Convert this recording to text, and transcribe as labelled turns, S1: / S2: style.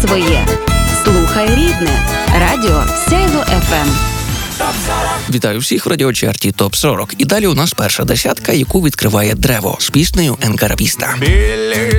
S1: своє. Слухай рідне. Радіо Сяйво ФМ.
S2: Вітаю всіх в радіочарті ТОП-40. І далі у нас перша десятка, яку відкриває Древо з піснею «Енкарапіста».